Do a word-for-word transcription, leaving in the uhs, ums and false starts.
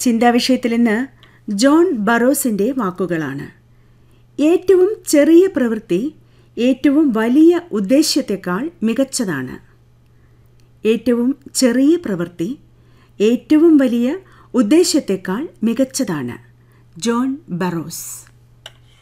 ചിന്താവിഷയത്തിൽ ഇന്ന് ജോൺ ബറോസിൻ്റെ വാക്കുകളാണ്. ഏറ്റവും ചെറിയ പ്രവൃത്തി ഏറ്റവും വലിയ ഉദ്ദേശ്യത്തെക്കാൾ മികച്ചതാണ്. ഏറ്റവും ചെറിയ പ്രവൃത്തി ഏറ്റവും വലിയ ഉദ്ദേശ്യത്തെക്കാൾ മികച്ചതാണ്. ജോൺ ബറോസ്.